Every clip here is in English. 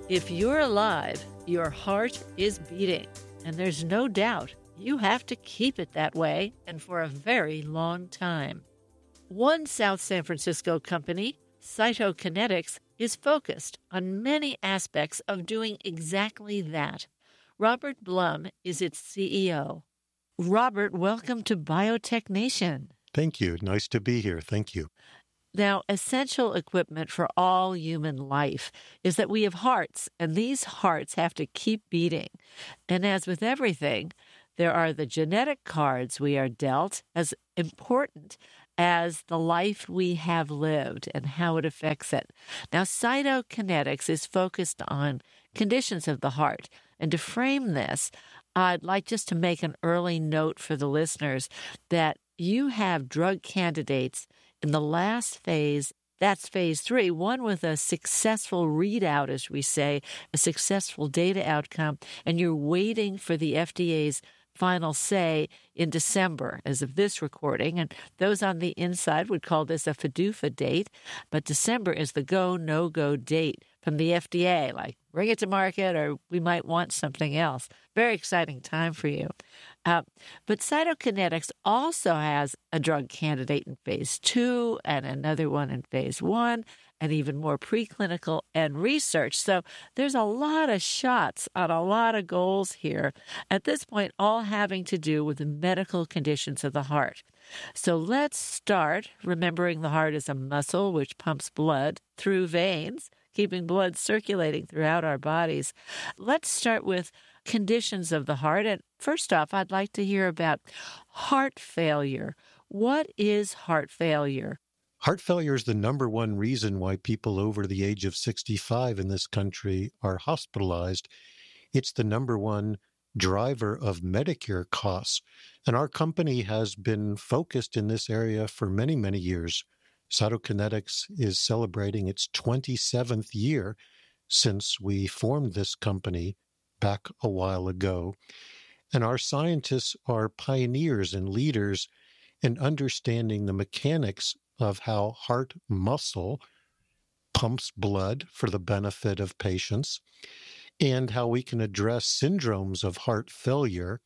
If you're alive, your heart is beating, and there's no doubt you have to keep it that way and for a very long time. One South San Francisco company, Cytokinetics, is focused on many aspects of doing exactly that. Robert Blum is its CEO. Robert, welcome to Biotech Nation. Thank you. Nice to be here. Thank you. Now, essential equipment for all human life is that we have hearts, and these hearts have to keep beating. And as with everything, there are the genetic cards we are dealt, as important as the life we have lived and how it affects it. Now, Cytokinetics is focused on conditions of the heart. And to frame this, I'd like just to make an early note for the listeners that you have drug candidates in the last phase. That's phase 3, one with a successful readout, as we say, a successful data outcome, and you're waiting for the FDA's final say in December as of this recording. And those on the inside would call this a PDUFA date, but December is the go, no-go date from the FDA, like bring it to market or we might want something else. Very exciting time for you. But Cytokinetics also has a drug candidate in phase 2 and another one in phase 1 and even more preclinical and research. So there's a lot of shots on a lot of goals here, at this point, all having to do with the medical conditions of the heart. So let's start remembering the heart is a muscle which pumps blood through veins, keeping blood circulating throughout our bodies. Let's start with conditions of the heart. And first off, I'd like to hear about heart failure. What is heart failure? Heart failure is the number one reason why people over the age of 65 in this country are hospitalized. It's the number one driver of Medicare costs. And our company has been focused in this area for many, many years. Cytokinetics is celebrating its 27th year since we formed this company back a while ago. And our scientists are pioneers and leaders in understanding the mechanics of how heart muscle pumps blood for the benefit of patients and how we can address syndromes of heart failure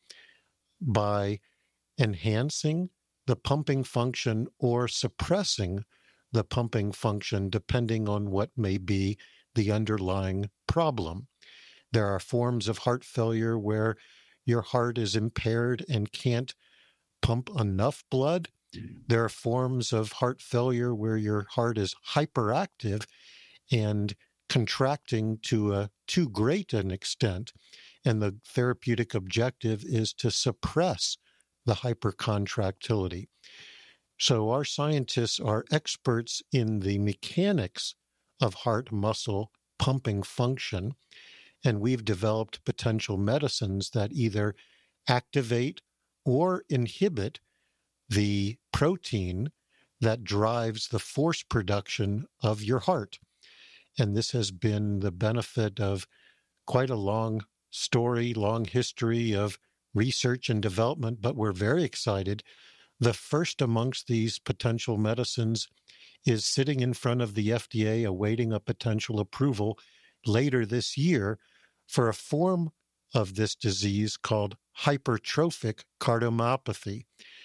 by enhancing the pumping function or suppressing the pumping function depending on what may be the underlying problem. There are forms of heart failure where your heart is impaired and can't pump enough blood. There are forms of heart failure where your heart is hyperactive and contracting to too great an extent, and the therapeutic objective is to suppress the hypercontractility. So our scientists are experts in the mechanics of heart muscle pumping function, and we've developed potential medicines that either activate or inhibit the protein that drives the force production of your heart. And this has been the benefit of quite a long story, long history of research and development, but we're very excited. The first amongst these potential medicines is sitting in front of the FDA awaiting a potential approval later this year for a form of this disease called hypertrophic cardiomyopathy.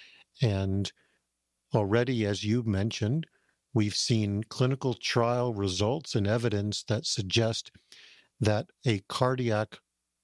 And already, as you mentioned, we've seen clinical trial results and evidence that suggest that a cardiac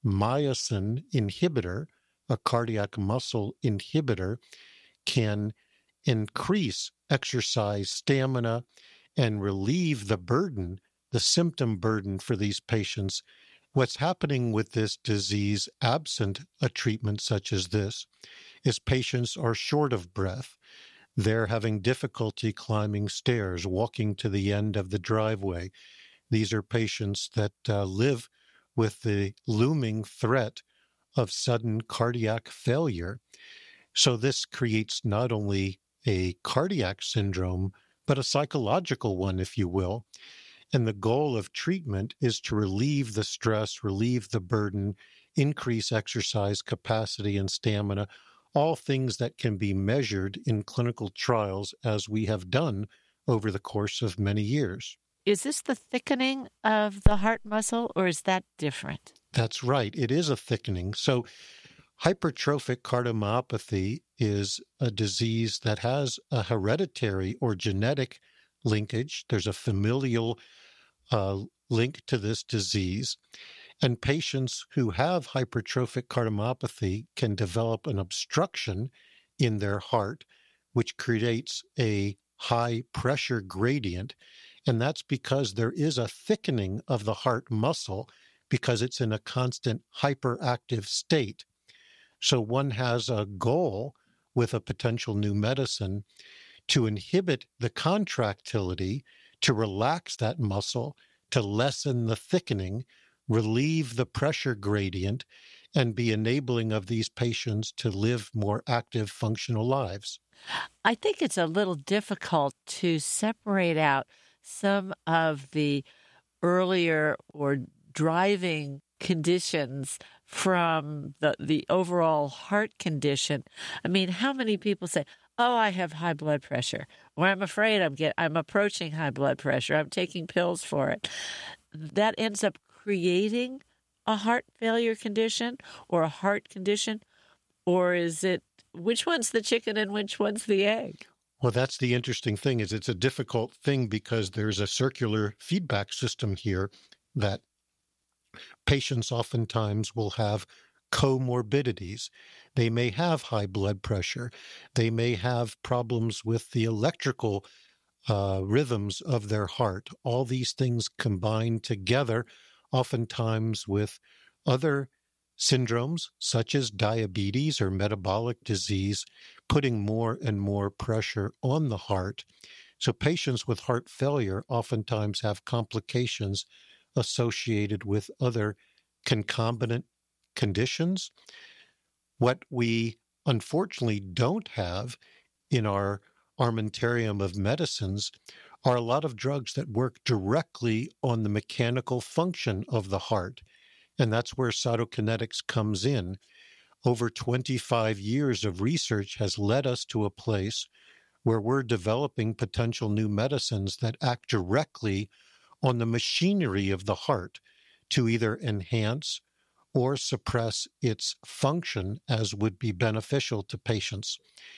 myosin inhibitor, a cardiac muscle inhibitor, can increase exercise stamina and relieve the burden, the symptom burden for these patients. What's happening with this disease, absent a treatment such as this, is patients are short of breath. They're having difficulty climbing stairs, walking to the end of the driveway. These are patients that live with the looming threat of sudden cardiac failure. So this creates not only a cardiac syndrome, but a psychological one, if you will. And the goal of treatment is to relieve the stress, relieve the burden, increase exercise capacity and stamina, all things that can be measured in clinical trials as we have done over the course of many years. Is this the thickening of the heart muscle, or is that different? That's right. It is a thickening. So hypertrophic cardiomyopathy is a disease that has a hereditary or genetic linkage. There's a familial link to this disease. And patients who have hypertrophic cardiomyopathy can develop an obstruction in their heart, which creates a high pressure gradient. And that's because there is a thickening of the heart muscle because it's in a constant hyperactive state. So one has a goal with a potential new medicine to inhibit the contractility, to relax that muscle, to lessen the thickening, relieve the pressure gradient, and be enabling of these patients to live more active, functional lives. I think it's a little difficult to separate out some of the earlier or driving conditions from the overall heart condition. I mean, how many people say, "Oh, I have high blood pressure," or "I'm afraid I'm approaching high blood pressure. I'm taking pills for it." That ends up creating a heart failure condition or a heart condition, or is it which one's the chicken and which one's the egg? Well, that's the interesting thing is it's a difficult thing because there's a circular feedback system here that patients oftentimes will have comorbidities. They may have high blood pressure. They may have problems with the electrical rhythms of their heart. All these things combine together, oftentimes with other syndromes such as diabetes or metabolic disease, putting more and more pressure on the heart. So patients with heart failure oftentimes have complications associated with other concomitant conditions. What we unfortunately don't have in our armamentarium of medicines are a lot of drugs that work directly on the mechanical function of the heart. And that's where Cytokinetics comes in. Over 25 years of research has led us to a place where we're developing potential new medicines that act directly on the machinery of the heart to either enhance or suppress its function as would be beneficial to patients.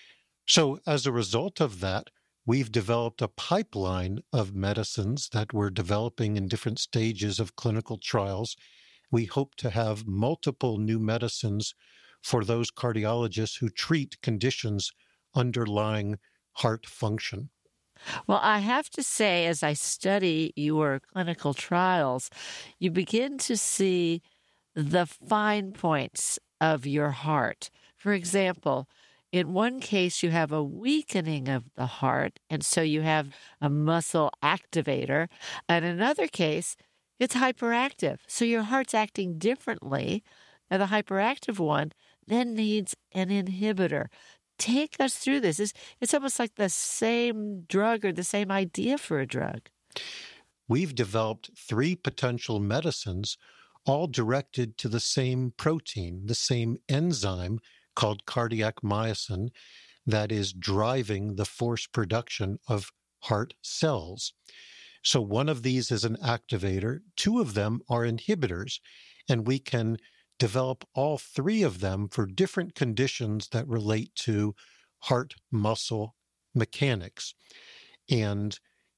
So as a result of that, we've developed a pipeline of medicines that we're developing in different stages of clinical trials. We hope to have multiple new medicines for those cardiologists who treat conditions underlying heart function. Well, I have to say, as I study your clinical trials, you begin to see the fine points of your heart. For example, in one case, you have a weakening of the heart, and so you have a muscle activator. And in another case, it's hyperactive. So your heart's acting differently, and the hyperactive one then needs an inhibitor. Take us through this. It's almost like the same drug or the same idea for a drug. We've developed 3 potential medicines, all directed to the same protein, the same enzyme called cardiac myosin that is driving the forced production of heart cells. So one of these is an activator, 2 of them are inhibitors, and we can develop all 3 of them for different conditions that relate to heart muscle mechanics. And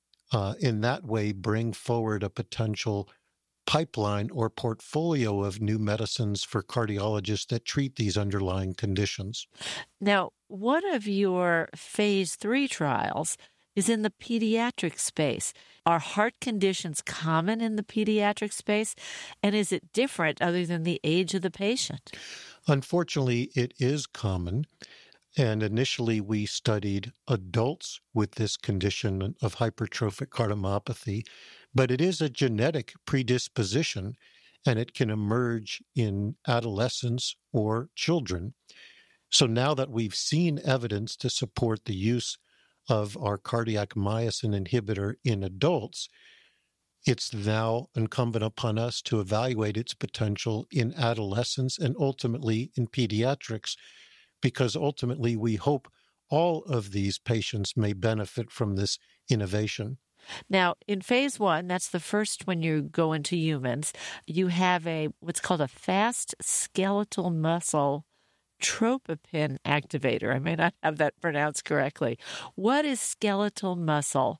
in that way, bring forward a potential pipeline or portfolio of new medicines for cardiologists that treat these underlying conditions. Now, one of your phase 3 trials is in the pediatric space. Are heart conditions common in the pediatric space? And is it different other than the age of the patient? Unfortunately, it is common. And initially, we studied adults with this condition of hypertrophic cardiomyopathy, but it is a genetic predisposition, and it can emerge in adolescents or children. So now that we've seen evidence to support the use of our cardiac myosin inhibitor in adults, it's now incumbent upon us to evaluate its potential in adolescents and ultimately in pediatrics, because ultimately we hope all of these patients may benefit from this innovation. Now, in phase 1, that's the first when you go into humans, you have what's called a fast skeletal muscle tropopin activator. I may not have that pronounced correctly. What is skeletal muscle?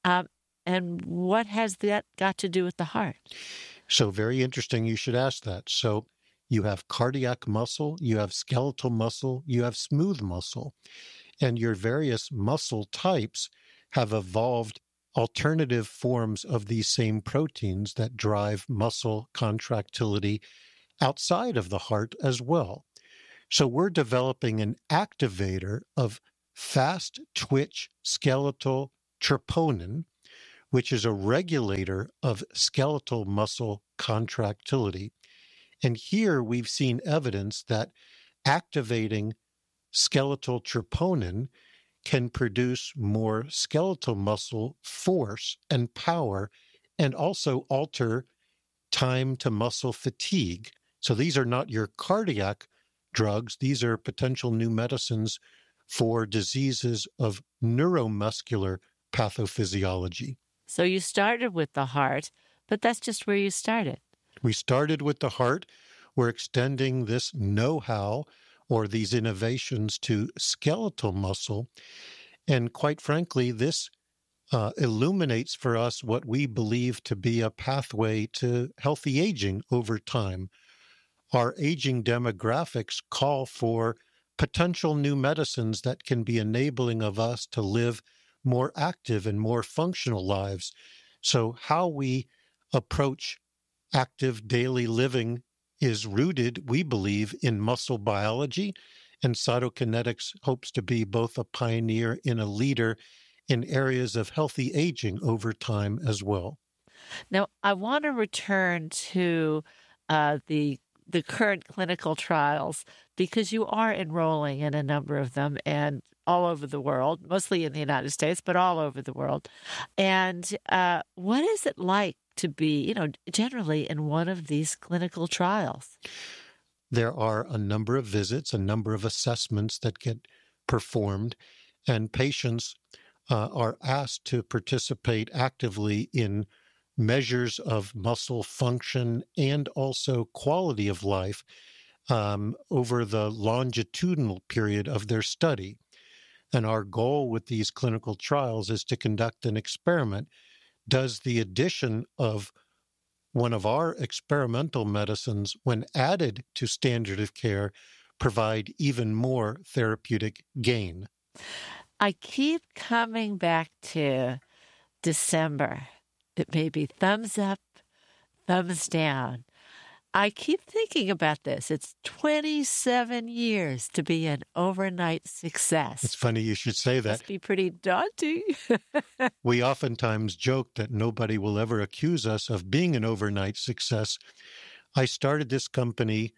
And what has that got to do with the heart? So very interesting. You should ask that. So you have cardiac muscle, you have skeletal muscle, you have smooth muscle, and your various muscle types have evolved alternative forms of these same proteins that drive muscle contractility outside of the heart as well. So we're developing an activator of fast twitch skeletal troponin, which is a regulator of skeletal muscle contractility. And here we've seen evidence that activating skeletal troponin can produce more skeletal muscle force and power, and also alter time to muscle fatigue. So these are not your cardiac drugs. These are potential new medicines for diseases of neuromuscular pathophysiology. So you started with the heart, but that's just where you started. We started with the heart. We're extending this know-how or these innovations to skeletal muscle. And quite frankly, this illuminates for us what we believe to be a pathway to healthy aging over time. Our aging demographics call for potential new medicines that can be enabling of us to live more active and more functional lives. So how we approach active daily living is rooted, we believe, in muscle biology, and Cytokinetics hopes to be both a pioneer and a leader in areas of healthy aging over time as well. Now, I want to return to the current clinical trials, because you are enrolling in a number of them and all over the world, mostly in the United States, but all over the world. And what is it like to be, generally in one of these clinical trials? There are a number of visits, a number of assessments that get performed, and patients are asked to participate actively in measures of muscle function and also quality of life over the longitudinal period of their study. And our goal with these clinical trials is to conduct an experiment. Does the addition of one of our experimental medicines, when added to standard of care, provide even more therapeutic gain? I keep coming back to December. It may be thumbs up, thumbs down. I keep thinking about this. It's 27 years to be an overnight success. It's funny you should say that. Must be pretty daunting. We oftentimes joke that nobody will ever accuse us of being an overnight success. I started this company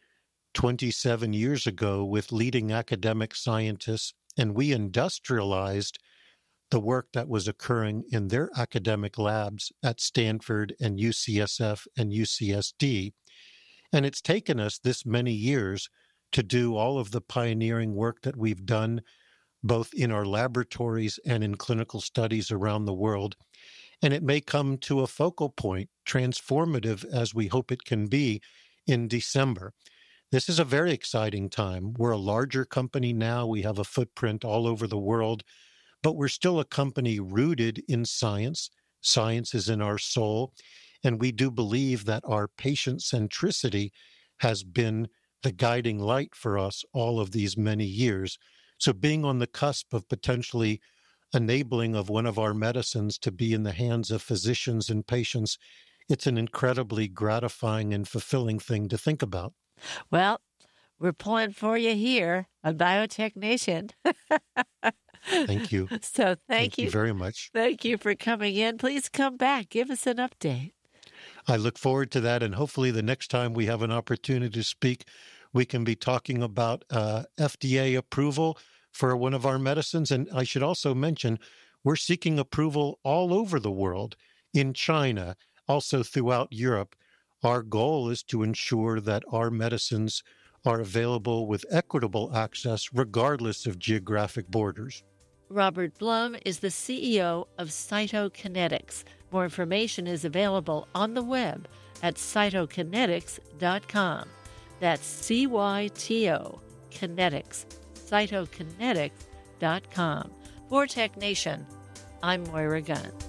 27 years ago with leading academic scientists, and we industrialized the work that was occurring in their academic labs at Stanford and UCSF and UCSD. And it's taken us this many years to do all of the pioneering work that we've done, both in our laboratories and in clinical studies around the world. And it may come to a focal point, transformative as we hope it can be, in December. This is a very exciting time. We're a larger company now. We have a footprint all over the world, but we're still a company rooted in science. Science is in our soul. And we do believe that our patient centricity has been the guiding light for us all of these many years. So being on the cusp of potentially enabling of one of our medicines to be in the hands of physicians and patients, it's an incredibly gratifying and fulfilling thing to think about. Well, we're pulling for you here on Biotech Nation. Thank you. So thank you very much. Thank you for coming in. Please come back. Give us an update. I look forward to that, and hopefully the next time we have an opportunity to speak, we can be talking about FDA approval for one of our medicines. And I should also mention, we're seeking approval all over the world, in China, also throughout Europe. Our goal is to ensure that our medicines are available with equitable access regardless of geographic borders. Robert Blum is the CEO of Cytokinetics. More information is available on the web at cytokinetics.com. That's CYTO Kinetics, cytokinetics.com. For Tech Nation, I'm Moira Gunn.